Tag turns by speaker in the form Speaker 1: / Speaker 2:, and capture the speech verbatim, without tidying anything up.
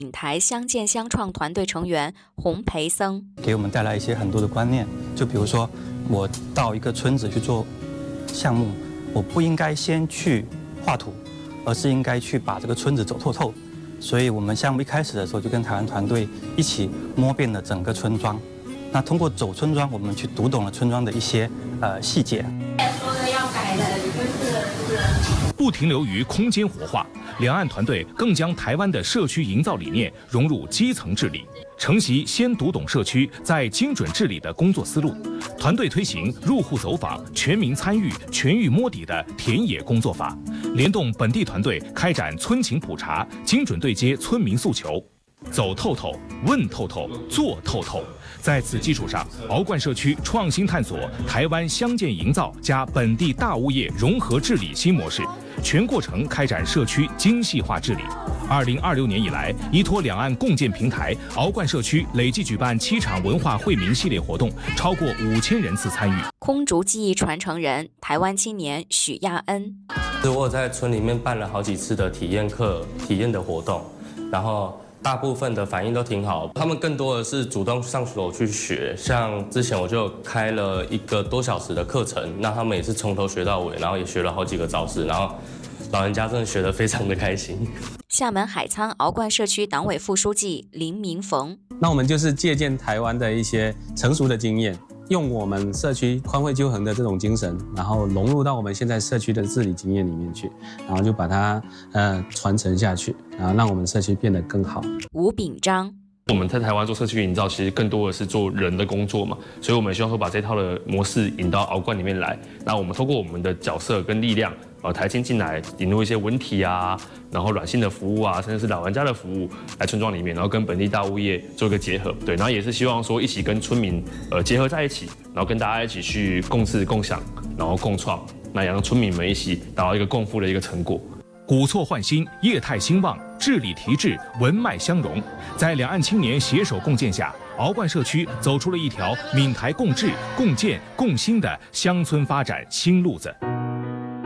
Speaker 1: 闽台相见相创团队成员洪培僧，
Speaker 2: 给我们带来一些很多的观念，就比如说，我到一个村子去做项目，我不应该先去画图，而是应该去把这个村子走透透。所以我们项目一开始的时候就跟台湾团队一起摸遍了整个村庄。那通过走村庄，我们去读懂了村庄的一些呃细节。
Speaker 3: 说的要改的就是
Speaker 4: 不停留于空间活化，两岸团队更将台湾的社区营造理念融入基层治理，承袭先读懂社区，再精准治理的工作思路。团队推行入户走访、全民参与、全域摸底的田野工作法，联动本地团队开展村情普查，精准对接村民诉求。走透透，问透透，做透透。在此基础上，鳌冠社区创新探索台湾乡建营造加本地大物业融合治理新模式，全过程开展社区精细化治理。二零二六年以来，依托两岸共建平台，鳌冠社区累计举办七场文化惠民系列活动，超过五千人次参与。
Speaker 1: 空竹技艺传承人台湾青年许亚恩，
Speaker 5: 我在村里面办了好几次的体验课、体验的活动，然后大部分的反应都挺好，他们更多的是主动上手去学。像之前我就开了一个多小时的课程，那他们也是从头学到尾，然后也学了好几个招式，然后老人家真的学得非常的开心。
Speaker 1: 厦门海沧鳌冠社区党委副书记林明逢，
Speaker 6: 那我们就是借鉴台湾的一些成熟的经验，用我们社区宽惠纠恒的这种精神，然后融入到我们现在社区的治理经验里面去，然后就把它呃传承下去，然后让我们社区变得更好。
Speaker 1: 吴炳章，
Speaker 7: 我们在台湾做社区营造，其实更多的是做人的工作嘛，所以我们希望说把这套的模式引到鳌冠里面来。那我们透过我们的角色跟力量，呃，台青进来引入一些文体啊，然后软性的服务啊，甚至是老人家的服务来村庄里面，然后跟本地大物业做一个结合，对，然后也是希望说一起跟村民呃结合在一起，然后跟大家一起去共治共享，然后共创，那也让村民们一起达到一个共富的一个成果。
Speaker 4: 古错换新，业态兴旺，治理提质，文脉相融。在两岸青年携手共建下，鳌冠社区走出了一条闽台共治、共建、共兴的乡村发展新路子。